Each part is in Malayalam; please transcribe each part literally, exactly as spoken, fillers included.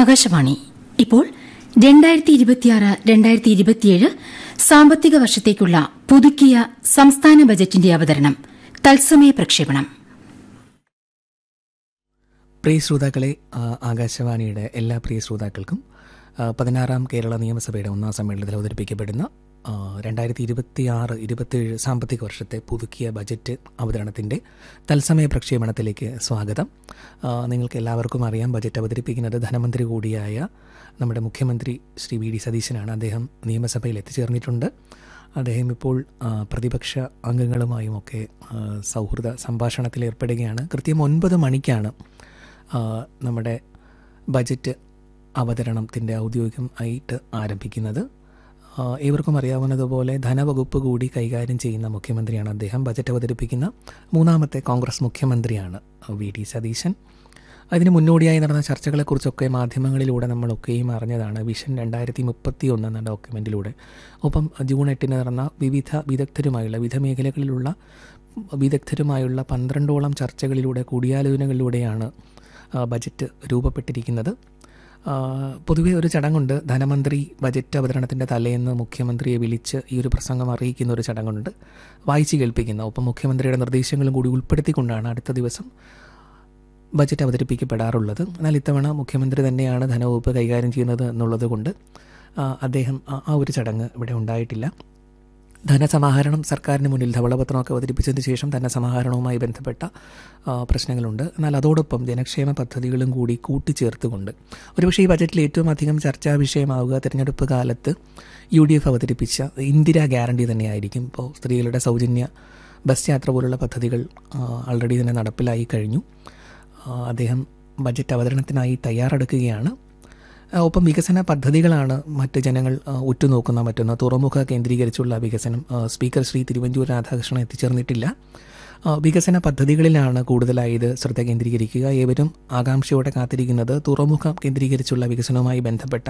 ആകാശവാണി. ഇപ്പോൾ രണ്ടായിരത്തി ഇരുപത്തിയാറ് രണ്ടായിരത്തി ഇരുപത്തിയേഴ് സാമ്പത്തിക വർഷത്തേക്കുള്ള പുതുക്കിയ സംസ്ഥാന ബജറ്റിന്റെ അവതരണം, തത്സമയ പ്രക്ഷേപണം. പ്രിയ ശ്രോതാക്കളെ, ആകാശവാണിയുടെ എല്ലാ പ്രിയ ശ്രോതാക്കൾക്കും പതിനാറാം കേരള നിയമസഭയുടെ ഒന്നാം സമ്മേളനത്തിൽ അവതരിപ്പിക്കപ്പെടുന്ന രണ്ടായിരത്തി ഇരുപത്തി ആറ് ഇരുപത്തിയേഴ് സാമ്പത്തിക വർഷത്തെ പുതുക്കിയ ബജറ്റ് അവതരണത്തിൻ്റെ തത്സമയ പ്രക്ഷേപണത്തിലേക്ക് സ്വാഗതം. നിങ്ങൾക്ക് എല്ലാവർക്കും അറിയാം, ബജറ്റ് അവതരിപ്പിക്കുന്നത് ധനമന്ത്രി കൂടിയായ നമ്മുടെ മുഖ്യമന്ത്രി ശ്രീ വി ഡി സതീശനാണ്. അദ്ദേഹം നിയമസഭയിൽ എത്തിച്ചേർന്നിട്ടുണ്ട്. അദ്ദേഹം ഇപ്പോൾ പ്രതിപക്ഷ അംഗങ്ങളുമായുമൊക്കെ സൗഹൃദ സംഭാഷണത്തിൽ ഏർപ്പെടുകയാണ്. കൃത്യം ഒൻപത് മണിക്കാണ് നമ്മുടെ ബജറ്റ് അവതരണത്തിൻ്റെ ഔദ്യോഗികമായിട്ട് ആരംഭിക്കുന്നത്. ഏവർക്കും അറിയാവുന്നതുപോലെ ധനവകുപ്പ് കൂടി കൈകാര്യം ചെയ്യുന്ന മുഖ്യമന്ത്രിയാണ് അദ്ദേഹം. ബജറ്റ് അവതരിപ്പിക്കുന്ന മൂന്നാമത്തെ കോൺഗ്രസ് മുഖ്യമന്ത്രിയാണ് വി ഡി സതീശൻ. അതിന് മുന്നോടിയായി നടന്ന ചർച്ചകളെക്കുറിച്ചൊക്കെ മാധ്യമങ്ങളിലൂടെ നമ്മളൊക്കെയും അറിഞ്ഞതാണ്. വിഷൻ രണ്ടായിരത്തി മുപ്പത്തി ഒന്ന് എന്ന ഡോക്യുമെൻറ്റിലൂടെ, ഒപ്പം ജൂൺ എട്ടിന് നടന്ന വിവിധ വിദഗ്ധരുമായുള്ള വിവിധ മേഖലകളിലുള്ള വിദഗ്ധരുമായുള്ള പന്ത്രണ്ടോളം ചർച്ചകളിലൂടെ, കൂടിയാലോചനകളിലൂടെയാണ് ബജറ്റ് രൂപപ്പെട്ടിരിക്കുന്നത്. പൊതുവെ ഒരു ചടങ്ങുണ്ട്. ധനമന്ത്രി ബജറ്റ് അവതരണത്തിൻ്റെ തലേന്ന് മുഖ്യമന്ത്രിയെ വിളിച്ച് ഈ ഒരു പ്രസംഗം അറിയിക്കുന്ന ഒരു ചടങ്ങുണ്ട്, വായിച്ച് കേൾപ്പിക്കുന്ന. ഒപ്പം മുഖ്യമന്ത്രിയുടെ നിർദ്ദേശങ്ങളും കൂടി ഉൾപ്പെടുത്തിക്കൊണ്ടാണ് അടുത്ത ദിവസം ബജറ്റ് അവതരിപ്പിക്കപ്പെടാറുള്ളത്. എന്നാൽ ഇത്തവണ മുഖ്യമന്ത്രി തന്നെയാണ് ധനവകുപ്പ് കൈകാര്യം ചെയ്യുന്നത് എന്നുള്ളത് കൊണ്ട് അദ്ദേഹം ആ ഒരു ചടങ്ങ് ഇവിടെ ഉണ്ടായിട്ടില്ല. ധനസമാഹരണം സർക്കാരിന് മുന്നിൽ ധവളപത്രമൊക്കെ അവതരിപ്പിച്ചതിന് ശേഷം ധനസമാഹരണവുമായി ബന്ധപ്പെട്ട പ്രശ്നങ്ങളുണ്ട്. എന്നാൽ അതോടൊപ്പം ജനക്ഷേമ പദ്ധതികളും കൂടി കൂട്ടിച്ചേർത്തുകൊണ്ട് ഒരുപക്ഷെ ഈ ബജറ്റിൽ ഏറ്റവും അധികം ചർച്ചാ വിഷയമാവുക തിരഞ്ഞെടുപ്പ് കാലത്ത് യു ഡി എഫ് അവതരിപ്പിച്ച ഇന്ദിരാ ഗ്യാരണ്ടി തന്നെയായിരിക്കും. ഇപ്പോൾ സ്ത്രീകളുടെ സൗജന്യ ബസ് യാത്ര പോലുള്ള പദ്ധതികൾ ആൾറെഡി തന്നെ നടപ്പിലായി കഴിഞ്ഞു. അദ്ദേഹം ബജറ്റ് അവതരണത്തിനായി തയ്യാറെടുക്കുകയാണ്. ഒപ്പം വികസന പദ്ധതികളാണ് മറ്റ് ജനങ്ങൾ ഉറ്റുനോക്കുന്ന മറ്റൊന്ന്. തുറമുഖ കേന്ദ്രീകരിച്ചുള്ള വികസനം. സ്പീക്കർ ശ്രീ തിരുവഞ്ചൂർ രാധാകൃഷ്ണൻ എത്തിച്ചേർന്നിട്ടില്ല. വികസന പദ്ധതികളിലാണ് കൂടുതലായി ഇത് ശ്രദ്ധ കേന്ദ്രീകരിക്കുക. ഏവരും ആകാംക്ഷയോടെ കാത്തിരിക്കുന്നത് തുറമുഖം കേന്ദ്രീകരിച്ചുള്ള വികസനവുമായി ബന്ധപ്പെട്ട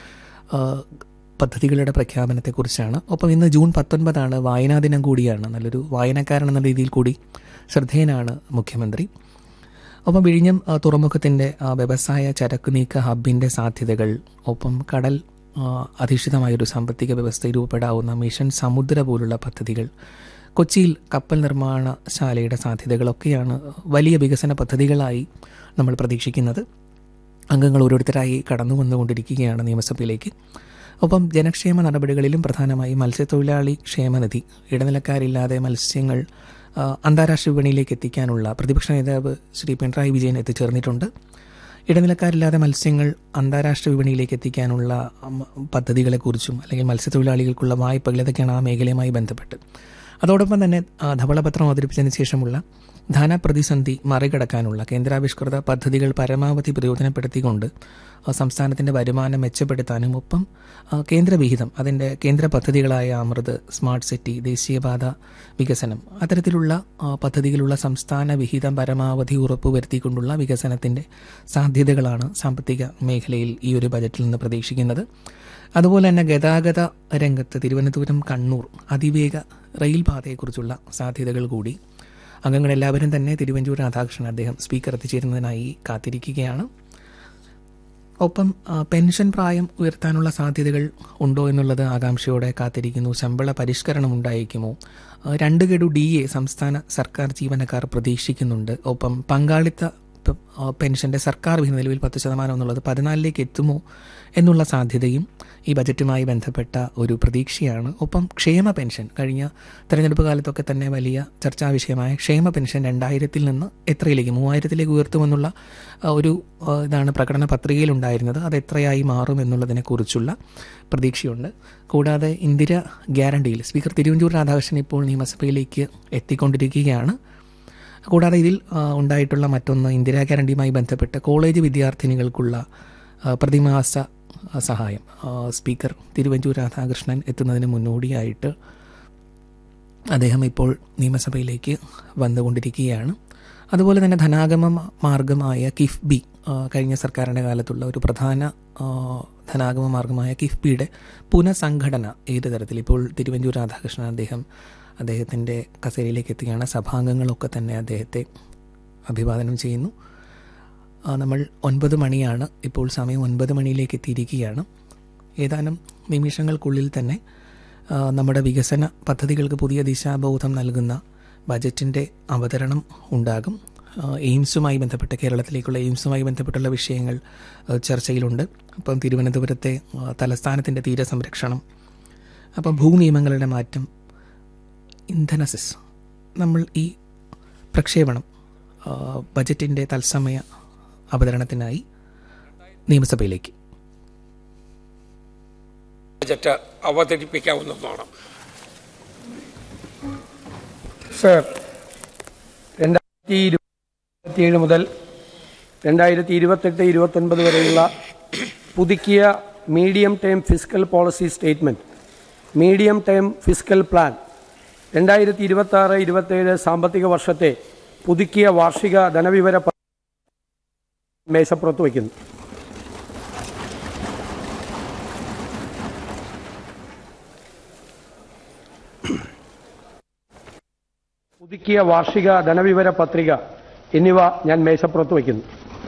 പദ്ധതികളുടെ പ്രഖ്യാപനത്തെക്കുറിച്ചാണ്. ഒപ്പം ഇന്ന് ജൂൺ പത്തൊൻപതാണ്, വായനാ ദിനം കൂടിയാണ്. നല്ലൊരു വായനക്കാരൻ എന്ന രീതിയിൽ കൂടി ശ്രദ്ധേയനാണ് മുഖ്യമന്ത്രി. ഒപ്പം വിഴിഞ്ഞം തുറമുഖത്തിൻ്റെ വ്യവസായ ചരക്ക് നീക്ക ഹബിൻ്റെ സാധ്യതകൾ, ഒപ്പം കടൽ അധിഷ്ഠിതമായൊരു സാമ്പത്തിക വ്യവസ്ഥ രൂപപ്പെടാവുന്ന മിഷൻ സമുദ്ര പോലുള്ള പദ്ധതികൾ, കൊച്ചിയിൽ കപ്പൽ നിർമ്മാണശാലയുടെ സാധ്യതകളൊക്കെയാണ് വലിയ വികസന പദ്ധതികളായി നമ്മൾ പ്രതീക്ഷിക്കുന്നത്. അംഗങ്ങൾ ഓരോരുത്തരായി കടന്നു വന്നുകൊണ്ടിരിക്കുകയാണ് നിയമസഭയിലേക്ക്. ഒപ്പം ജനക്ഷേമ നടപടികളിലും പ്രധാനമായും മത്സ്യത്തൊഴിലാളി ക്ഷേമനിധി, ഇടനിലക്കാരില്ലാതെ മത്സ്യങ്ങൾ അന്താരാഷ്ട്ര വിപണിയിലേക്ക് എത്തിക്കാനുള്ള പ്രതിപക്ഷ നേതാവ് ശ്രീ പിണറായി വിജയൻ എത്തിച്ചേർന്നിട്ടുണ്ട്. ഇടനിലക്കാരില്ലാതെ മത്സ്യങ്ങൾ അന്താരാഷ്ട്ര വിപണിയിലേക്ക് എത്തിക്കാനുള്ള പദ്ധതികളെക്കുറിച്ചും അല്ലെങ്കിൽ മത്സ്യത്തൊഴിലാളികൾക്കുള്ള വായ്പകൾ, ഇതൊക്കെയാണ് ആ മേഖലയുമായി ബന്ധപ്പെട്ട്. അതോടൊപ്പം തന്നെ ധവളപത്രം അവതരിപ്പിച്ചതിന് ശേഷമുള്ള ധനപ്രതിസന്ധി മറികടക്കാനുള്ള കേന്ദ്രാവിഷ്കൃത പദ്ധതികൾ പരമാവധി പ്രയോജനപ്പെടുത്തിക്കൊണ്ട് സംസ്ഥാനത്തിൻ്റെ വരുമാനം മെച്ചപ്പെടുത്താനും, ഒപ്പം കേന്ദ്രവിഹിതം, അതിൻ്റെ കേന്ദ്ര പദ്ധതികളായ അമൃത്, സ്മാർട്ട് സിറ്റി, ദേശീയപാത വികസനം, അത്തരത്തിലുള്ള പദ്ധതികളുള്ള സംസ്ഥാന വിഹിതം പരമാവധി ഉറപ്പുവരുത്തിക്കൊണ്ടുള്ള വികസനത്തിൻ്റെ സാധ്യതകളാണ് സാമ്പത്തിക മേഖലയിൽ ഈ ഒരു ബജറ്റിൽ നിന്ന് പ്രതീക്ഷിക്കുന്നത്. അതുപോലെ തന്നെ ഗതാഗത രംഗത്ത് തിരുവനന്തപുരം കണ്ണൂർ അതിവേഗ റെയിൽ പാതയെക്കുറിച്ചുള്ള സാധ്യതകൾ കൂടി. അംഗങ്ങളെല്ലാവരും തന്നെ തിരുവഞ്ചൂർ രാധാകൃഷ്ണൻ അദ്ദേഹം സ്പീക്കർ എത്തിച്ചേരുന്നതിനായി കാത്തിരിക്കുകയാണ്. ഒപ്പം പെൻഷൻ പ്രായം ഉയർത്താനുള്ള സാധ്യതകൾ ഉണ്ടോ എന്നുള്ളത് ആകാംക്ഷയോടെ കാത്തിരിക്കുന്നു. ശമ്പള പരിഷ്കരണം ഉണ്ടായിരിക്കുമോ? രണ്ട് ഗഡു ഡി എ സംസ്ഥാന സർക്കാർ ജീവനക്കാർ പ്രതീക്ഷിക്കുന്നുണ്ട്. ഒപ്പം പങ്കാളിത്ത പെൻഷൻ്റെ സർക്കാർ വിഹിതം നിലവിൽ പത്ത് ശതമാനം എന്നുള്ളത് പതിനാലിലേക്ക് എത്തുമോ എന്നുള്ള സാധ്യതയും ഈ ബജറ്റുമായി ബന്ധപ്പെട്ട ഒരു പ്രതീക്ഷയാണ്. ഒപ്പം ക്ഷേമ പെൻഷൻ, കഴിഞ്ഞ തെരഞ്ഞെടുപ്പ് കാലത്തൊക്കെ തന്നെ വലിയ ചർച്ചാ വിഷയമായ ക്ഷേമ പെൻഷൻ രണ്ടായിരത്തിൽ നിന്ന് എത്രയിലേക്ക് മൂവായിരത്തിലേക്ക് ഉയർത്തുമെന്നുള്ള ഒരു ഇതാണ് പ്രകടന പത്രികയിലുണ്ടായിരുന്നത്. അത് എത്രയായി മാറും എന്നുള്ളതിനെക്കുറിച്ചുള്ള പ്രതീക്ഷയുണ്ട്. കൂടാതെ ഇന്ദിര ഗ്യാരണ്ടിയിൽ സ്പീക്കർ തിരുവഞ്ചൂർ രാധാകൃഷ്ണൻ ഇപ്പോൾ നിയമസഭയിലേക്ക് എത്തിക്കൊണ്ടിരിക്കുകയാണ്. കൂടാതെ ഇതിൽ ഉണ്ടായിട്ടുള്ള മറ്റൊന്ന്, ഇന്ദിരാ ഗ്യാരണ്ടിയുമായി ബന്ധപ്പെട്ട് കോളേജ് വിദ്യാർത്ഥിനികൾക്കുള്ള പ്രതിമാസ സഹായം. സ്പീക്കർ തിരുവഞ്ചൂർ രാധാകൃഷ്ണൻ എത്തുന്നതിന് മുന്നോടിയായിട്ട് അദ്ദേഹം ഇപ്പോൾ നിയമസഭയിലേക്ക് വന്നുകൊണ്ടിരിക്കുകയാണ്. അതുപോലെ തന്നെ ധനാഗമ മാർഗമായ കിഫ്ബി, കഴിഞ്ഞ സർക്കാരിൻ്റെ കാലത്തുള്ള ഒരു പ്രധാന ധനാഗമ മാർഗമായ കിഫ്ബിയുടെ പുനഃസംഘടന ഏത് തരത്തിൽ, ഇപ്പോൾ തിരുവഞ്ചൂർ രാധാകൃഷ്ണൻ അദ്ദേഹം അദ്ദേഹത്തിൻ്റെ കസേരയിലേക്ക് എത്തുകയാണ്. സഭാംഗങ്ങളൊക്കെ തന്നെ അദ്ദേഹത്തെ അഭിവാദനം ചെയ്യുന്നു. നമ്മൾ ഒൻപത് മണിയാണ് ഇപ്പോൾ, സമയം ഒൻപത് മണിയിലേക്ക് എത്തിയിരിക്കുകയാണ്. ഏതാനും നിമിഷങ്ങൾക്കുള്ളിൽ തന്നെ നമ്മുടെ വികസന പദ്ധതികൾക്ക് പുതിയ ദിശാബോധം നൽകുന്ന ബജറ്റിൻ്റെ അവതരണം ഉണ്ടാകും. എയിംസുമായി ബന്ധപ്പെട്ട കേരളത്തിലേക്കുള്ള എയിംസുമായി ബന്ധപ്പെട്ടുള്ള വിഷയങ്ങൾ ചർച്ചയിലുണ്ട്. അപ്പം തിരുവനന്തപുരത്തെ തലസ്ഥാനത്തിൻ്റെ തീരസംരക്ഷണം, അപ്പം ഭൂനിയമങ്ങളുടെ മാറ്റം, ഇന്ധന സെസ്. നമ്മൾ ഈ പ്രക്ഷേപണം ബജറ്റിൻ്റെ തത്സമയ അവതരണത്തിനായി നിയമസഭയിലേക്ക് ബജറ്റ് അവതരിപ്പിക്കാവുന്നതാണ്. സർ, രണ്ടായിരത്തി ഇരുപത്തിയേഴ് മുതൽ രണ്ടായിരത്തി ഇരുപത്തെട്ട് ഇരുപത്തൊൻപത് വരെയുള്ള പുതുക്കിയ medium term fiscal policy statement, medium term fiscal plan, രണ്ടായിരത്തി ഇരുപത്തി ആറ് ഇരുപത്തേഴ് സാമ്പത്തിക വർഷത്തെ പുതുക്കിയ വാർഷിക ധനവിവര മേശപ്പുറത്ത് വയ്ക്കുന്നു. പുതുക്കിയ വാർഷിക ധനവിവര പത്രിക എന്നിവ ഞാൻ മേശപ്പുറത്ത് വയ്ക്കുന്നു.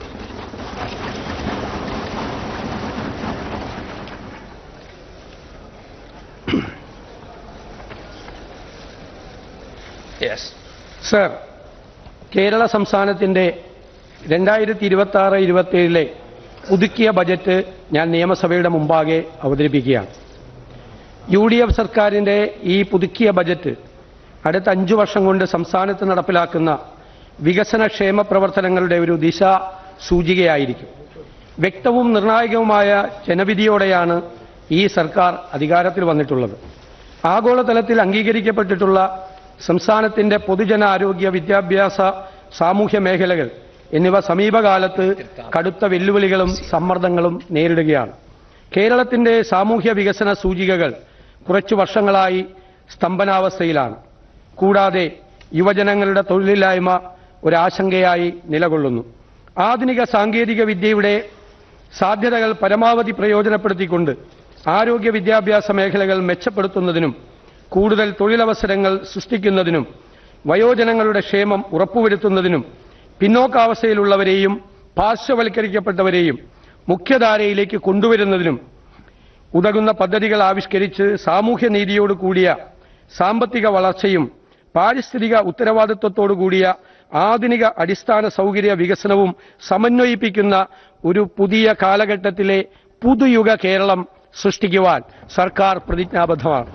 സർ, കേരള സംസ്ഥാനത്തിൻ്റെ രണ്ടായിരത്തി ഇരുപത്തി ആറ് ഇരുപത്തേഴിലെ പുതുക്കിയ ബജറ്റ് ഞാൻ നിയമസഭയുടെ മുമ്പാകെ അവതരിപ്പിക്കുകയാണ്. യു ഡി എഫ് സർക്കാരിൻ്റെ ഈ പുതുക്കിയ ബജറ്റ് അടുത്ത അഞ്ചു വർഷം കൊണ്ട് സംസ്ഥാനത്ത് നടപ്പിലാക്കുന്ന വികസനക്ഷേമ പ്രവർത്തനങ്ങളുടെ ഒരു ദിശ സൂചികയായിരിക്കും. വ്യക്തവും നിർണായകവുമായ ജനവിധിയോടെയാണ് ഈ സർക്കാർ അധികാരത്തിൽ വന്നിട്ടുള്ളത്. ആഗോളതലത്തിൽ അംഗീകരിക്കപ്പെട്ടിട്ടുള്ള സംസ്ഥാനത്തിൻ്റെ പൊതുജനാരോഗ്യ, വിദ്യാഭ്യാസ, സാമൂഹ്യ മേഖലകൾ എന്നിവ സമീപകാലത്ത് കടുത്ത വെല്ലുവിളികളും സമ്മർദ്ദങ്ങളും നേരിടുകയാണ്. കേരളത്തിൻ്റെ സാമൂഹ്യ വികസന സൂചികകൾ കുറച്ചു വർഷങ്ങളായി സ്തംഭനാവസ്ഥയിലാണ്. കൂടാതെ യുവജനങ്ങളുടെ തൊഴിലില്ലായ്മ ഒരാശങ്കയായി നിലകൊള്ളുന്നു. ആധുനിക സാങ്കേതിക വിദ്യയുടെ സാധ്യതകൾ പരമാവധി പ്രയോജനപ്പെടുത്തിക്കൊണ്ട് ആരോഗ്യ വിദ്യാഭ്യാസ മേഖലകൾ മെച്ചപ്പെടുത്തുന്നതിനും കൂടുതൽ തൊഴിലവസരങ്ങൾ സൃഷ്ടിക്കുന്നതിനും വയോജനങ്ങളുടെ ക്ഷേമം ഉറപ്പുവരുത്തുന്നതിനും പിന്നോക്കാവസ്ഥയിലുള്ളവരെയും പാർശ്വവൽക്കരിക്കപ്പെട്ടവരെയും മുഖ്യധാരയിലേക്ക് കൊണ്ടുവരുന്നതിനും ഉതകുന്ന പദ്ധതികൾ ആവിഷ്കരിച്ച് സാമൂഹ്യനീതിയോട് കൂടിയ സാമ്പത്തിക വളർച്ചയും പാരിസ്ഥിതിക ഉത്തരവാദിത്വത്തോടു കൂടിയ ആധുനിക അടിസ്ഥാന സൗകര്യ വികസനവും സമന്വയിപ്പിക്കുന്ന ഒരു പുതിയ കാലഘട്ടത്തിലെ പുതുയുഗ കേരളം സൃഷ്ടിക്കുവാൻ സർക്കാർ പ്രതിജ്ഞാബദ്ധമാണ്.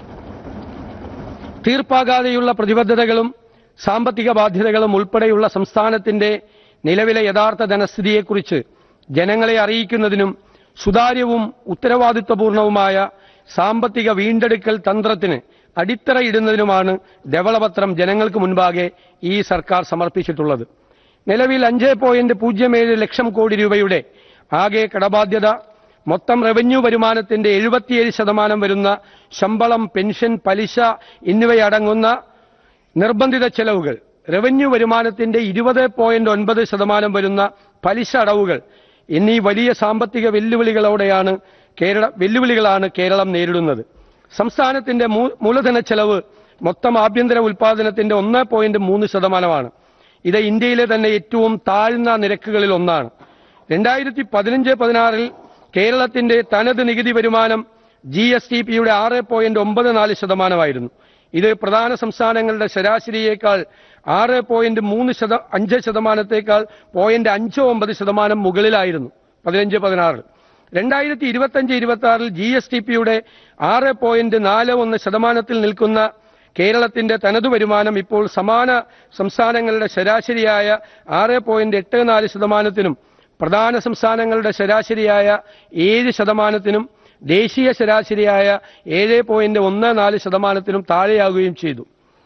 തീർപ്പാകാതെയുള്ള പ്രതിബദ്ധതകളും സാമ്പത്തിക ബാധ്യതകളും ഉൾപ്പെടെയുള്ള സംസ്ഥാനത്തിന്റെ നിലവിലെ യഥാർത്ഥ ധനസ്ഥിതിയെക്കുറിച്ച് ജനങ്ങളെ അറിയിക്കുന്നതിനും സുതാര്യവും ഉത്തരവാദിത്വപൂർണവുമായ സാമ്പത്തിക വീണ്ടെടുക്കൽ തന്ത്രത്തിന് അടിത്തറയിടുന്നതിനുമാണ് ധവളപത്രം ജനങ്ങൾക്ക് മുൻപാകെ ഈ സർക്കാർ സമർപ്പിച്ചിട്ടുള്ളത്. നിലവിൽ അഞ്ച് പോയിന്റ് പൂജ്യം ഏഴ് ലക്ഷം കോടി രൂപയുടെ ആകെ കടബാധ്യത, മൊത്തം റവന്യൂ വരുമാനത്തിന്റെ എഴുപത്തിയേഴ് ശതമാനം വരുന്ന ശമ്പളം, പെൻഷൻ, പലിശ എന്നിവയടങ്ങുന്ന നിർബന്ധിത ചെലവുകൾ, റവന്യൂ വരുമാനത്തിന്റെ ഇരുപത് പോയിന്റ് ഒൻപത് ശതമാനം വരുന്ന പലിശ അടവുകൾ എന്നീ വലിയ സാമ്പത്തിക വെല്ലുവിളികളോടെയാണ് കേരള വെല്ലുവിളികളാണ് കേരളം നേരിടുന്നത്. സംസ്ഥാനത്തിന്റെ മൂലധന ചെലവ് മൊത്തം ആഭ്യന്തര ഉൽപാദനത്തിന്റെ ഒന്ന് പോയിന്റ് മൂന്ന് ശതമാനമാണ്. ഇത് ഇന്ത്യയിലെ തന്നെ ഏറ്റവും താഴ്ന്ന നിരക്കുകളിൽ ഒന്നാണ്. രണ്ടായിരത്തി പതിനഞ്ച് പതിനാറിൽ കേരളത്തിന്റെ തനത് നികുതി വരുമാനം ജി എസ് ടി പിയുടെ ആറ് പോയിന്റ് ഒമ്പത് നാല് ശതമാനമായിരുന്നു. ഇത് പ്രധാന സംസ്ഥാനങ്ങളുടെ ശരാശരിയേക്കാൾ ആറ് പോയിന്റ് മൂന്ന് ശത അഞ്ച് ശതമാനത്തേക്കാൾ പോയിന്റ് അഞ്ച് ഒമ്പത് ശതമാനം മുകളിലായിരുന്നു പതിനഞ്ച് പതിനാറിൽ. രണ്ടായിരത്തി ഇരുപത്തി അഞ്ച് ഇരുപത്തി ആറിൽ ജി എസ് ടി പിയുടെ ആറ് പോയിന്റ് നാല് ഒന്ന് ശതമാനത്തിൽ നിൽക്കുന്ന കേരളത്തിന്റെ തനതു വരുമാനം ഇപ്പോൾ സമാന സംസ്ഥാനങ്ങളുടെ ശരാശരിയായ ആറ് പോയിന്റ് എട്ട് നാല് ശതമാനത്തിനും പ്രധാന സംസ്ഥാനങ്ങളുടെ ശരാശരിയായ ഏഴ് ശതമാനത്തിനും ദേശീയ ശരാശരിയായ ഏഴ് പോയിന്റ് ഒന്ന് നാല് ശതമാനത്തിനും താഴെയാകുകയും ചെയ്തു.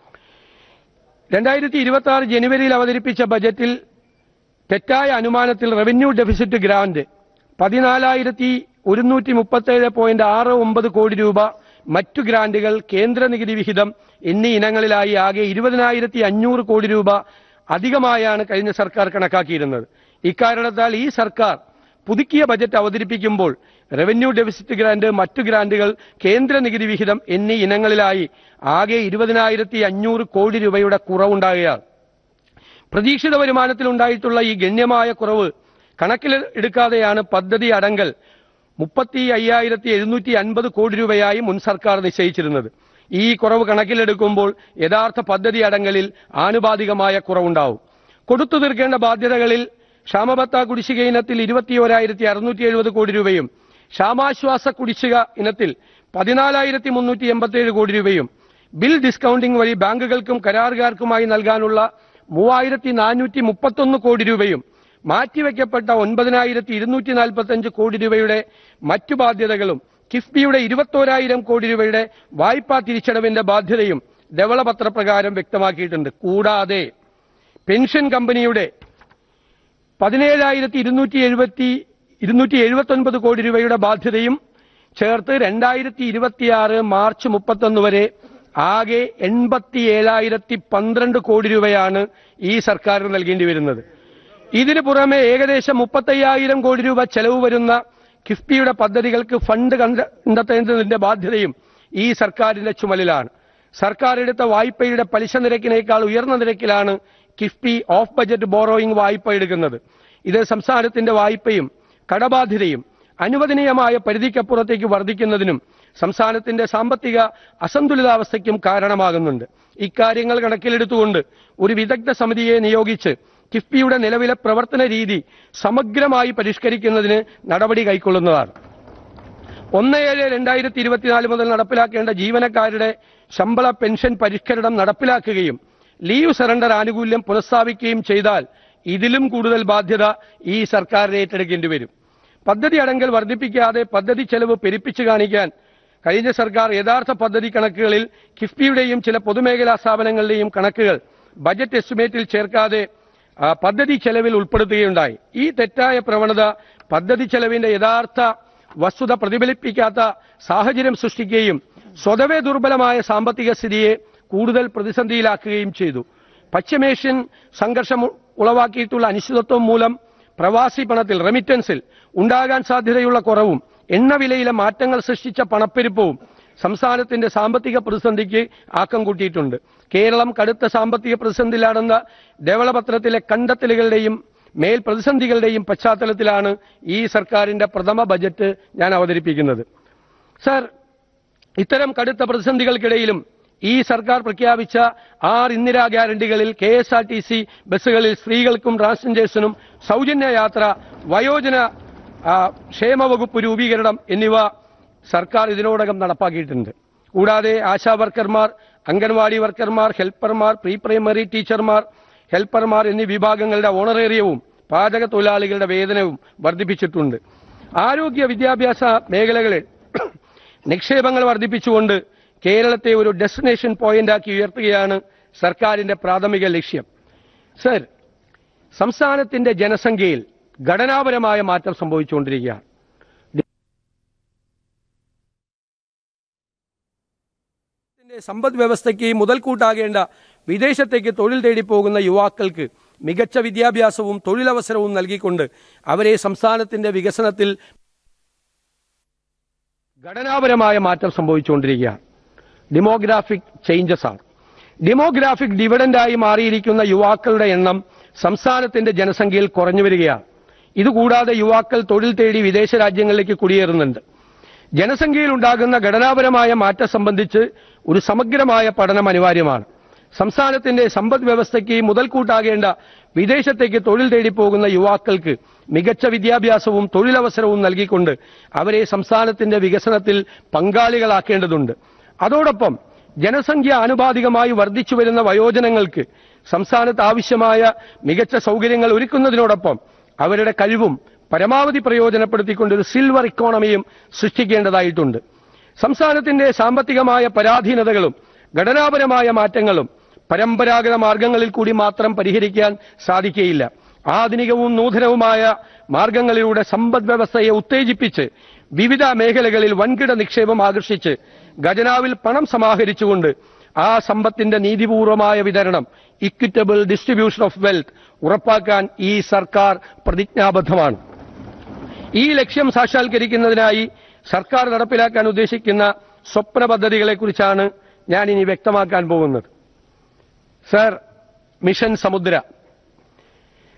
രണ്ടായിരത്തി ഇരുപത്തി ആറ് ജനുവരിയിൽ അവതരിപ്പിച്ച ബജറ്റിൽ തെറ്റായ അനുമാനത്തിൽ റവന്യൂ ഡെഫിസിറ്റ് ഗ്രാന്റ് പതിനാലായിരത്തി ഒരുന്നൂറ്റി മുപ്പത്തേഴ് പോയിന്റ് ആറ് ഒമ്പത് കോടി രൂപ, മറ്റു ഗ്രാന്റുകൾ, കേന്ദ്ര നികുതി വിഹിതം എന്നീ ഇനങ്ങളിലായി ആകെ ഇരുപതിനായിരത്തി അഞ്ഞൂറ് കോടി രൂപ അധികമായാണ് കഴിഞ്ഞ സർക്കാർ കണക്കാക്കിയിരുന്നത്. ഇക്കാരണത്താൽ ഈ സർക്കാർ പുതുക്കിയ ബജറ്റ് അവതരിപ്പിക്കുമ്പോൾ റവന്യൂ ഡെഫിസിറ്റ് ഗ്രാന്റ്, മറ്റു ഗ്രാന്റുകൾ, കേന്ദ്ര നികുതി വിഹിതം എന്നീ ഇനങ്ങളിലായി ആകെ ഇരുപതിനായിരത്തി അഞ്ഞൂറ് കോടി രൂപയുടെ കുറവുണ്ടാകുകയാണ്. പ്രതീക്ഷിത വരുമാനത്തിലുണ്ടായിട്ടുള്ള ഈ ഗണ്യമായ കുറവ് കണക്കിലെടുക്കാതെയാണ് പദ്ധതി അടങ്കൽ മുപ്പത്തി അയ്യായിരത്തി എഴുന്നൂറ്റി അൻപത് കോടി രൂപയായി മുൻ സർക്കാർ നിശ്ചയിച്ചിരുന്നത്. ഈ കുറവ് കണക്കിലെടുക്കുമ്പോൾ യഥാർത്ഥ പദ്ധതി അടങ്കലിൽ ആനുപാതികമായ കുറവുണ്ടാവും. കൊടുത്തു തീർക്കേണ്ട ബാധ്യതകളിൽ ക്ഷാമബത്ത കുടിശ്ശിക ഇനത്തിൽ ഇരുപത്തിയോരായിരത്തി അറുന്നൂറ്റി എഴുപത് കോടി രൂപയും ക്ഷാമാശ്വാസ കുടിശ്ശിക ഇനത്തിൽ പതിനാലായിരത്തി മുന്നൂറ്റി എൺപത്തിയേഴ് കോടി രൂപയും ബിൽ ഡിസ്കൌണ്ടിംഗ് വഴി ബാങ്കുകൾക്കും കരാറുകാർക്കുമായി നൽകാനുള്ള മൂവായിരത്തി നാനൂറ്റി മുപ്പത്തൊന്ന് കോടി രൂപയും മാറ്റിവെക്കപ്പെട്ട ഒൻപതിനായിരത്തി ഇരുന്നൂറ്റി നാൽപ്പത്തി അഞ്ച് കോടി രൂപയുടെ മറ്റു ബാധ്യതകളും കിഫ്ബിയുടെ ഇരുപത്തോരായിരം കോടി രൂപയുടെ വായ്പാ തിരിച്ചടവിന്റെ ബാധ്യതയും ധവളപത്ര പ്രകാരം വ്യക്തമാക്കിയിട്ടുണ്ട്. കൂടാതെ പെൻഷൻ കമ്പനിയുടെ പതിനേഴായിരത്തി ഇരുന്നൂറ്റി എഴുപത്തി ഇരുന്നൂറ്റി എഴുപത്തി ഒൻപത് കോടി രൂപയുടെ ബാധ്യതയും ചേർത്ത് രണ്ടായിരത്തി ഇരുപത്തിയാറ് മാർച്ച് മുപ്പത്തൊന്ന് വരെ ആകെ എൺപത്തി ഏഴായിരത്തി പന്ത്രണ്ട് കോടി രൂപയാണ് ഈ സർക്കാരിന് നൽകേണ്ടി വരുന്നത്. ഇതിനു പുറമെ ഏകദേശം മുപ്പത്തയ്യായിരം കോടി രൂപ ചെലവ് വരുന്ന കിഫ്ബിയുടെ പദ്ധതികൾക്ക് ഫണ്ട് കണ്ടെത്തേണ്ടതിന്റെ ബാധ്യതയും ഈ സർക്കാരിന്റെ ചുമലിലാണ്. സർക്കാർ എടുത്ത വായ്പയുടെ പലിശ നിരക്കിനേക്കാൾ ഉയർന്ന നിരക്കിലാണ് കിഫ്ബി ഓഫ് ബജറ്റ് ബോറോയിങ് വായ്പ എടുക്കുന്നത്. ഇത് സംസ്ഥാനത്തിന്റെ വായ്പയും കടബാധ്യതയും അനുവദനീയമായ പരിധിക്കപ്പുറത്തേക്ക് വർദ്ധിക്കുന്നതിനും സംസ്ഥാനത്തിന്റെ സാമ്പത്തിക അസന്തുലിതാവസ്ഥയ്ക്കും കാരണമാകുന്നുണ്ട്. ഇക്കാര്യങ്ങൾ കണക്കിലെടുത്തുകൊണ്ട് ഒരു വിദഗ്ധ സമിതിയെ നിയോഗിച്ച് കിഫ്ബിയുടെ നിലവിലെ പ്രവർത്തന രീതി സമഗ്രമായി പരിഷ്കരിക്കുന്നതിന് നടപടി കൈക്കൊള്ളുന്നതാണ്. ഒന്ന് ഏഴ് രണ്ടായിരത്തി ഇരുപത്തിനാല് മുതൽ നടപ്പിലാക്കേണ്ട ജീവനക്കാരുടെ ശമ്പള പെൻഷൻ പരിഷ്കരണം നടപ്പിലാക്കുകയും ലീവ് സറണ്ടർ ആനുകൂല്യം പുനഃസ്ഥാപിക്കുകയും ചെയ്താൽ ഇതിലും കൂടുതൽ ബാധ്യത ഈ സർക്കാർ ഏറ്റെടുക്കേണ്ടി വരും. പദ്ധതി അടങ്കൽ വർദ്ധിപ്പിക്കാതെ പദ്ധതി ചെലവ് പെരുപ്പിച്ചു കാണിക്കാൻ കഴിഞ്ഞ സർക്കാർ യഥാർത്ഥ പദ്ധതി കണക്കുകളിൽ കിഫ്ബിയുടെയും ചില പൊതുമേഖലാ സ്ഥാപനങ്ങളുടെയും കണക്കുകൾ ബജറ്റ് എസ്റ്റിമേറ്റിൽ ചേർക്കാതെ പദ്ധതി ചെലവിൽ ഉൾപ്പെടുത്തുകയുണ്ടായി. ഈ തെറ്റായ പ്രവണത പദ്ധതി ചെലവിന്റെ യഥാർത്ഥ വസ്തുത പ്രതിഫലിപ്പിക്കാത്ത സാഹചര്യം സൃഷ്ടിക്കുകയും സ്വതവേ ദുർബലമായ സാമ്പത്തിക സ്ഥിതിയെ കൂടുതൽ പ്രതിസന്ധിയിലാക്കുകയും ചെയ്തു. പശ്ചിമേഷ്യൻ സംഘർഷം ഉളവാക്കിയിട്ടുള്ള അനിശ്ചിതത്വം മൂലം പ്രവാസി പണത്തിൽ റെമിറ്റൻസിൽ ഉണ്ടാകാൻ സാധ്യതയുള്ള കുറവും എണ്ണവിലയിലെ മാറ്റങ്ങൾ സൃഷ്ടിച്ച പണപ്പെരുപ്പവും സംസ്ഥാനത്തിന്റെ സാമ്പത്തിക പ്രതിസന്ധിക്ക് ആക്കം കൂട്ടിയിട്ടുണ്ട്. കേരളം കടുത്ത സാമ്പത്തിക പ്രതിസന്ധിയിലാണെന്ന ധവളപത്രത്തിലെ കണ്ടെത്തലുകളുടെയും മേൽ പ്രതിസന്ധികളുടെയും പശ്ചാത്തലത്തിലാണ് ഈ സർക്കാരിന്റെ പ്രഥമ ബജറ്റ് ഞാൻ അവതരിപ്പിക്കുന്നത്. സർ, ഇത്തരം കടുത്ത പ്രതിസന്ധികൾക്കിടയിലും ഈ സർക്കാർ പ്രഖ്യാപിച്ച ആറ് Indira ഗ്യാരണ്ടികളിൽ K S R T C ബസ്സുകളിൽ സ്ത്രീകൾക്കും ട്രാൻസ്ജെൻഡേഴ്സിനും സൗജന്യ യാത്ര, വയോജന ക്ഷേമ വകുപ്പ് രൂപീകരണം എന്നിവ സർക്കാർ ഇതിനോടകം നടപ്പാക്കിയിട്ടുണ്ട്. കൂടാതെ ആശാ വർക്കർമാർ, അംഗൻവാടി വർക്കർമാർ, ഹെൽപ്പർമാർ, പ്രീ പ്രൈമറി ടീച്ചർമാർ, ഹെൽപ്പർമാർ എന്നീ വിഭാഗങ്ങളുടെ ഓണറേറിയവും പാചക തൊഴിലാളികളുടെ വേതനവും വർദ്ധിപ്പിച്ചിട്ടുണ്ട്. ആരോഗ്യ വിദ്യാഭ്യാസ മേഖലകളിൽ നിക്ഷേപങ്ങൾ വർദ്ധിപ്പിച്ചുകൊണ്ട് കേരളത്തെ ഒരു ഡെസ്റ്റിനേഷൻ പോയിന്റാക്കി ഉയർത്തുകയാണ് സർക്കാരിന്റെ പ്രാഥമിക ലക്ഷ്യം. സർ, സംസ്ഥാനത്തിന്റെ ജനസംഖ്യയിൽ ഘടനാപരമായ മാറ്റം സംഭവിച്ചുകൊണ്ടിരിക്കുകയാണ്. സമ്പദ് വ്യവസ്ഥയ്ക്ക് മുതൽക്കൂട്ടാകേണ്ട വിദേശത്തേക്ക് തൊഴിൽ തേടി പോകുന്ന യുവാക്കൾക്ക് മികച്ച വിദ്യാഭ്യാസവും തൊഴിലവസരവും നൽകിക്കൊണ്ട് അവരെ സംസ്ഥാനത്തിന്റെ വികസനത്തിൽ ഘടനാപരമായ മാറ്റം സംഭവിച്ചുകൊണ്ടിരിക്കുകയാണ്. ഡെമോഗ്രാഫിക് ചേഞ്ചസ് ആണ്. ഡെമോഗ്രാഫിക് ഡിവിഡന്റായി മാറിയിരിക്കുന്ന യുവാക്കളുടെ എണ്ണം സംസ്ഥാനത്തിന്റെ ജനസംഖ്യയിൽ കുറഞ്ഞു വരികയാണ്. ഇതുകൂടാതെ യുവാക്കൾ തൊഴിൽ തേടി വിദേശ രാജ്യങ്ങളിലേക്ക് കുടിയേറുന്നുണ്ട്. ജനസംഖ്യയിൽ ഉണ്ടാകുന്ന ഘടനാപരമായ മാറ്റം സംബന്ധിച്ച് ഒരു സമഗ്രമായ പഠനം അനിവാര്യമാണ്. സംസ്ഥാനത്തിന്റെ സമ്പദ് വ്യവസ്ഥയ്ക്ക് മുതൽക്കൂട്ടാകേണ്ട വിദേശത്തേക്ക് തൊഴിൽ തേടി പോകുന്ന യുവാക്കൾക്ക് മികച്ച വിദ്യാഭ്യാസവും തൊഴിലവസരവും നൽകിക്കൊണ്ട് അവരെ സംസ്ഥാനത്തിന്റെ വികസനത്തിൽ പങ്കാളികളാക്കേണ്ടതുണ്ട്. അതോടൊപ്പം ജനസംഖ്യ ആനുപാതികമായി വർദ്ധിച്ചു വരുന്ന വയോജനങ്ങൾക്ക് സംസ്ഥാനത്ത് ആവശ്യമായ മികച്ച സൗകര്യങ്ങൾ ഒരുക്കുന്നതിനോടൊപ്പം അവരുടെ കഴിവും പരമാവധി പ്രയോജനപ്പെടുത്തിക്കൊണ്ട് ഒരു സിൽവർ ഇക്കോണമിയും സൃഷ്ടിക്കേണ്ടതായിട്ടുണ്ട്. സംസ്ഥാനത്തിന്റെ സാമ്പത്തികമായ പരാധീനതകളും ഘടനാപരമായ മാറ്റങ്ങളും പരമ്പരാഗത മാർഗങ്ങളിൽ കൂടി മാത്രം പരിഹരിക്കാൻ സാധിക്കുകയില്ല. ആധുനികവും നൂതനവുമായ മാർഗങ്ങളിലൂടെ സമ്പദ് വ്യവസ്ഥയെ ഉത്തേജിപ്പിച്ച് വിവിധ മേഖലകളിൽ വൻകിട നിക്ഷേപം ആകർഷിച്ച് ഖജനാവിൽ പണം സമാഹരിച്ചുകൊണ്ട് ആ സമ്പത്തിന്റെ നീതിപൂർവമായ വിതരണം, ഇക്വിറ്റബിൾ ഡിസ്ട്രിബ്യൂഷൻ ഓഫ് വെൽത്ത് ഉറപ്പാക്കാൻ ഈ സർക്കാർ പ്രതിജ്ഞാബദ്ധമാണ്. ഈ ലക്ഷ്യം സാക്ഷാത്കരിക്കുന്നതിനായി സർക്കാർ നടപ്പിലാക്കാൻ ഉദ്ദേശിക്കുന്ന സ്വപ്ന പദ്ധതികളെക്കുറിച്ചാണ് ഞാൻ ഇനി വ്യക്തമാക്കാൻ പോകുന്നത്. സർ, മിഷൻ സമുദ്ര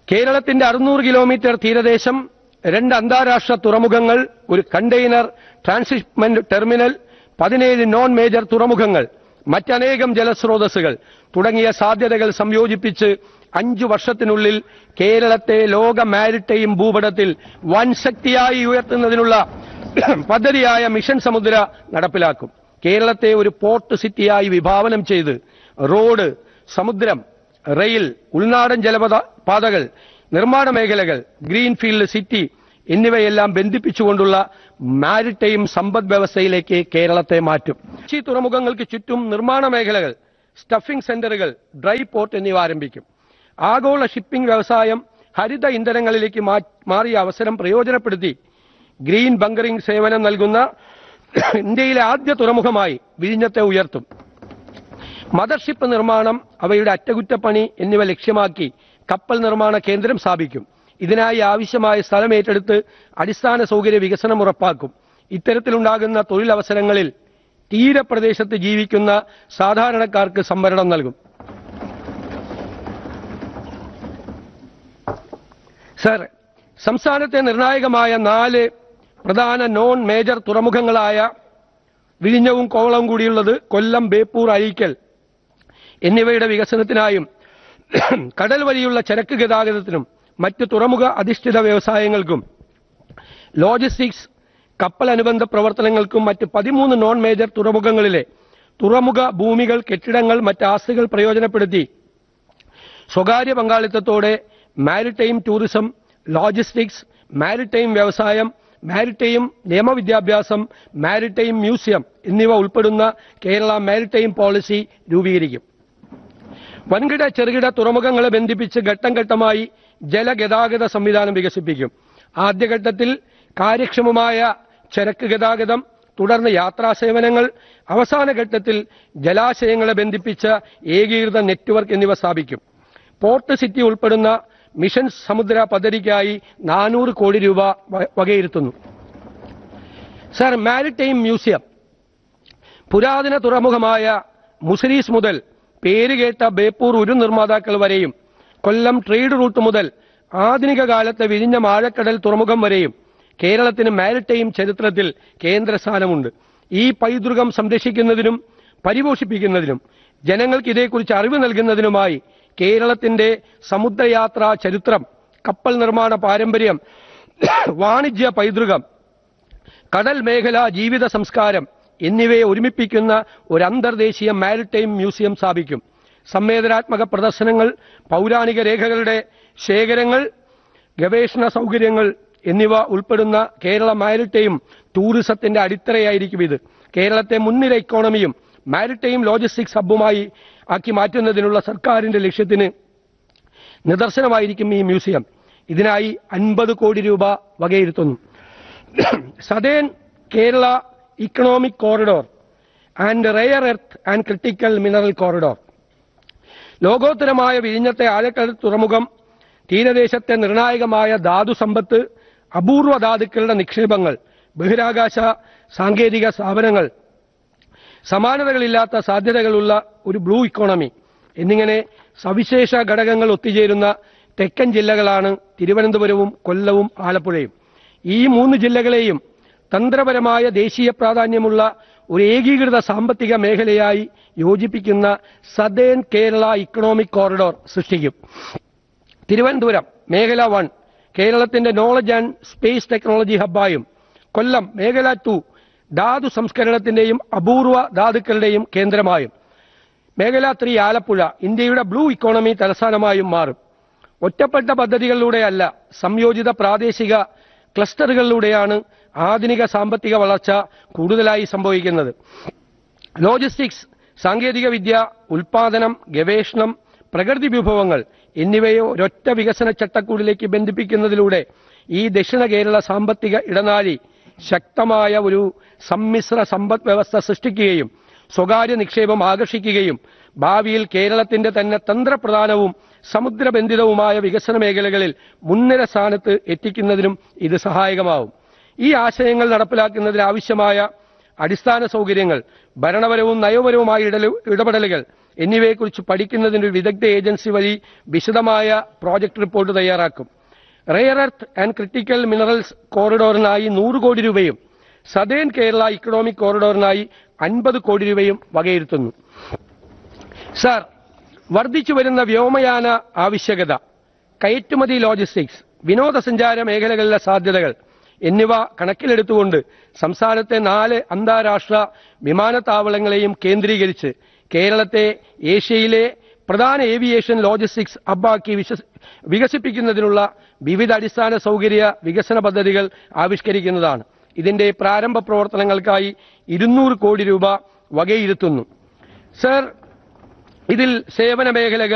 കേരളത്തിന്റെ അറുന്നൂറ് കിലോമീറ്റർ തീരദേശം, രണ്ട് അന്താരാഷ്ട്ര തുറമുഖങ്ങൾ, ഒരു കണ്ടെയ്നർ ട്രാൻസ്ഷിപ്മെന്റ് ടെർമിനൽ, പതിനേഴ് നോൺ മേജർ തുറമുഖങ്ങൾ, മറ്റനേകം ജലസ്രോതസ്സുകൾ തുടങ്ങിയ സാധ്യതകൾ സംയോജിപ്പിച്ച് അഞ്ചു വർഷത്തിനുള്ളിൽ കേരളത്തെ ലോക മാരിടൈം ഭൂപടത്തിൽ വൻ ശക്തിയായി ഉയർത്തുന്നതിനുള്ള പദ്ധതിയായ മിഷൻ സമുദ്ര നടപ്പിലാക്കും. കേരളത്തെ ഒരു പോർട്ട് സിറ്റിയായി വിഭാവനം ചെയ്ത് റോഡ്, സമുദ്രം, റെയിൽ, ഉൾനാടൻ ജലപഥ പാതകൾ, നിർമ്മാണ മേഖലകൾ, ഗ്രീൻഫീൽഡ് സിറ്റി എന്നിവയെല്ലാം ബന്ധിപ്പിച്ചുകൊണ്ടുള്ള മാരിടൈം സമ്പദ് വ്യവസ്ഥയിലേക്ക് കേരളത്തെ മാറ്റും. ഈ തുറമുഖങ്ങൾക്ക് ചുറ്റും നിർമ്മാണ മേഖലകൾ, സ്റ്റഫിംഗ് സെന്ററുകൾ, ഡ്രൈ പോർട്ട് എന്നിവ ആരംഭിക്കും. ആഗോള ഷിപ്പിംഗ് വ്യവസായം ഹരിത ഇന്ധനങ്ങളിലേക്ക് മാറിയ അവസരം പ്രയോജനപ്പെടുത്തി ഗ്രീൻ ബങ്കറിംഗ് സേവനം നൽകുന്ന ഇന്ത്യയിലെ ആദ്യ തുറമുഖമായി വിഴിഞ്ഞത്തെ ഉയർത്തും. മദർഷിപ്പ് നിർമ്മാണം, അവയുടെ അറ്റകുറ്റപ്പണി എന്നിവ ലക്ഷ്യമാക്കി കപ്പൽ നിർമ്മാണ കേന്ദ്രം സ്ഥാപിക്കും. ഇതിനായി ആവശ്യമായ സ്ഥലം ഏറ്റെടുത്ത് അടിസ്ഥാന സൗകര്യ വികസനം ഉറപ്പാക്കും. ഇത്തരത്തിലുണ്ടാകുന്ന തൊഴിലവസരങ്ങളിൽ തീരപ്രദേശത്ത് ജീവിക്കുന്ന സാധാരണക്കാർക്ക് സംവരണം നൽകും. സർ, സംസ്ഥാനത്തെ നിർണായകമായ നാല് പ്രധാന നോൺ മേജർ തുറമുഖങ്ങളായ വിഴിഞ്ഞവും കോവളവും കൂടിയുള്ളത് കൊല്ലം, ബേപ്പൂർ, അഴീക്കൽ എന്നിവയുടെ വികസനത്തിനായും കടൽ വഴിയുള്ള ചരക്ക് ഗതാഗതത്തിനും മറ്റ് തുറമുഖ അധിഷ്ഠിത വ്യവസായങ്ങൾക്കും ലോജിസ്റ്റിക്സ്, കപ്പൽ അനുബന്ധ പ്രവർത്തനങ്ങൾക്കും മറ്റ് പതിമൂന്ന് നോൺ മേജർ തുറമുഖങ്ങളിലെ തുറമുഖ ഭൂമികൾ, കെട്ടിടങ്ങൾ, മറ്റ് ആസ്തികൾ പ്രയോജനപ്പെടുത്തി സ്വകാര്യ പങ്കാളിത്തത്തോടെ മാരിടൈം ടൂറിസം, ലോജിസ്റ്റിക്സ്, മാരിടൈം വ്യവസായം, മാരിടൈം നിയമവിദ്യാഭ്യാസം, മാരിടൈം മ്യൂസിയം എന്നിവ ഉൾപ്പെടുന്ന കേരള മാരിടൈം പോളിസി രൂപീകരിക്കും. വൻകിട ചെറുകിട തുറമുഖങ്ങളെ ബന്ധിപ്പിച്ച് ഘട്ടം ഘട്ടമായി ജലഗതാഗത സംവിധാനം വികസിപ്പിക്കും. ആദ്യഘട്ടത്തിൽ കാര്യക്ഷമമായ ചരക്ക് ഗതാഗതം, തുടർന്ന് യാത്രാ സേവനങ്ങൾ, അവസാന ഘട്ടത്തിൽ ജലാശയങ്ങളെ ബന്ധിപ്പിച്ച ഏകീകൃത നെറ്റ്വർക്ക് എന്നിവ സ്ഥാപിക്കും. പോർട്ട് സിറ്റി ഉൾപ്പെടുന്ന മിഷൻ സമുദ്ര പദ്ധതിക്കായി നാനൂറ് കോടി രൂപ വകയിരുത്തുന്നു. സർ, മാരിടൈം മ്യൂസിയം പുരാതന തുറമുഖമായ മുസിരീസ് മുതൽ പേരുകേട്ട ബേപ്പൂർ ഉരു നിർമ്മാതാക്കൾ വരെയും, കൊല്ലം ട്രേഡ് റൂട്ട് മുതൽ ആധുനിക കാലത്തെ വിഴിഞ്ഞ ആഴക്കടൽ തുറമുഖം വരെയും കേരളത്തിന് മാരിടൈം ചരിത്രത്തിൽ കേന്ദ്രസ്ഥാനമുണ്ട്. ഈ പൈതൃകം സംരക്ഷിക്കുന്നതിനും പരിപോഷിപ്പിക്കുന്നതിനും ജനങ്ങൾക്ക് ഇതേക്കുറിച്ച് അറിവ് നൽകുന്നതിനുമായി കേരളത്തിന്റെ സമുദ്രയാത്രാ ചരിത്രം, കപ്പൽ നിർമ്മാണ പാരമ്പര്യം, വാണിജ്യ പൈതൃകം, കടൽ മേഖല ജീവിത സംസ്കാരം എന്നിവയെ ഒരുമിപ്പിക്കുന്ന ഒരു അന്തർദേശീയ മാരിടൈം മ്യൂസിയം സ്ഥാപിക്കും. സംവേദനാത്മക പ്രദർശനങ്ങൾ, പൗരാണിക രേഖകളുടെ ശേഖരങ്ങൾ, ഗവേഷണ സൗകര്യങ്ങൾ എന്നിവ ഉൾപ്പെടുന്ന കേരള മാരിടൈം ടൂറിസത്തിന്റെ അടിത്തറയായിരിക്കും ഇത്. കേരളത്തെ മുൻനിര ഇക്കോണമിയും മാരിടൈം ലോജിസ്റ്റിക്സ് ഹബ്ബുമായി ആക്കി മാറ്റുന്നതിനുള്ള സർക്കാരിന്റെ ലക്ഷ്യത്തിന് നിദർശനമായിരിക്കും ഈ മ്യൂസിയം. ഇതിനായി അൻപത് കോടി രൂപ വകയിരുത്തുന്നു. Southern Kerala economic corridor and rare earth and critical mineral corridor. ലോകോത്തരമായ വിഴിഞ്ഞത്തെ ആഴക്കടൽ തുറമുഖം തീരദേശത്തെ നിർണായകമായ ധാതു സമ്പത്ത്, അപൂർവ ധാതുക്കളുടെ നിക്ഷേപങ്ങൾ, ബഹിരാകാശ സാങ്കേതിക സ്ഥാപനങ്ങൾ, സമാനതകളില്ലാത്ത സാധ്യതകളുള്ള ഒരു ബ്ലൂ ഇക്കോണമി എന്നിങ്ങനെ സവിശേഷ ഘടകങ്ങൾ ഒത്തുചേരുന്ന തെക്കൻ ജില്ലകളാണ് തിരുവനന്തപുരവും കൊല്ലവും ആലപ്പുഴയും. ഈ മൂന്ന് ജില്ലകളെയും തന്ത്രപരമായ ദേശീയ പ്രാധാന്യമുള്ള ഒരു ഏകീകൃത സാമ്പത്തിക മേഖലയായി യോജിപ്പിക്കുന്ന സദേൺ കേരള ഇക്കണോമിക് കോറിഡോർ സൃഷ്ടിക്കും. തിരുവനന്തപുരം മേഖല വൺ കേരളത്തിന്റെ നോളജ് ആൻഡ് സ്പേസ് ടെക്നോളജി ഹബ്ബായും, കൊല്ലം മേഖല ടു ധാതു സംസ്കരണത്തിന്റെയും അപൂർവ ധാതുക്കളുടെയും കേന്ദ്രമായും, മേഖല ത്രീ ആലപ്പുഴ ഇന്ത്യയുടെ ബ്ലൂ ഇക്കോണമി തലസ്ഥാനമായും മാറും. ഒറ്റപ്പെട്ട പദ്ധതികളിലൂടെയല്ല, സംയോജിത പ്രാദേശിക ക്ലസ്റ്ററുകളിലൂടെയാണ് ആധുനിക സാമ്പത്തിക വളർച്ച കൂടുതലായി സംഭവിക്കുന്നത്. ലോജിസ്റ്റിക്സ്, സാങ്കേതിക വിദ്യ, ഉൽപാദനം, ഗവേഷണം, പ്രകൃതി വിഭവങ്ങൾ എന്നിവയെ ഒരൊറ്റ വികസന ചട്ടക്കൂടിലേക്ക് ബന്ധിപ്പിക്കുന്നതിലൂടെ ഈ ദക്ഷിണ കേരള സാമ്പത്തിക ഇടനാഴി ശക്തമായ ഒരു സമ്മിശ്ര സമ്പദ് വ്യവസ്ഥ സൃഷ്ടിക്കുകയും സ്വകാര്യ നിക്ഷേപം ആകർഷിക്കുകയും ഭാവിയിൽ കേരളത്തിന്റെ തന്നെ തന്ത്രപ്രധാനവും സമുദ്രബന്ധിതവുമായ വികസന മേഖലകളിൽ മുൻനിര സ്ഥാനത്ത് എത്തിക്കുന്നതിനും ഇത് സഹായകമാവും. ഈ ആശയങ്ങൾ നടപ്പിലാക്കുന്നതിന് ആവശ്യമായ അടിസ്ഥാന സൗകര്യങ്ങൾ, ഭരണപരവും നയപരവുമായ ഇടപെടലുകൾ എന്നിവയെക്കുറിച്ച് പഠിക്കുന്നതിന് ഒരു വിദഗ്ധ ഏജൻസി വഴി വിശദമായ പ്രോജക്ട് റിപ്പോർട്ട് തയ്യാറാക്കും. Rare earth and critical minerals കോറിഡോറിനായി നൂറ് കോടി രൂപയും സദേൺ കേരള ഇക്കണോമിക് കോറിഡോറിനായി അൻപത് കോടി രൂപയും വകയിരുത്തുന്നു. സർ, വർദ്ധിച്ചു വരുന്ന വ്യോമയാന ആവശ്യകത, കയറ്റുമതി ലോജിസ്റ്റിക്സ്, വിനോദസഞ്ചാര മേഖലകളിലെ സാധ്യതകൾ എന്നിവ കണക്കിലെടുത്തുകൊണ്ട് സംസ്ഥാനത്തെ നാല് അന്താരാഷ്ട്ര വിമാനത്താവളങ്ങളെയും കേന്ദ്രീകരിച്ച് കേരളത്തെ ഏഷ്യയിലെ പ്രധാന ഏവിയേഷൻ ലോജിസ്റ്റിക്സ് ഹബ്ബാക്കി വികസിപ്പിക്കുന്നതിനുള്ള വിവിധ അടിസ്ഥാന സൗകര്യ വികസന പദ്ധതികൾ ആവിഷ്കരിക്കുന്നതാണ്. ഇതിന്റെ പ്രാരംഭ പ്രവർത്തനങ്ങൾക്കായി ഇരുന്നൂറ് കോടി രൂപ വകയിരുത്തുന്നു. സർ, ഇതിൽ സേവന മേഖലകൾ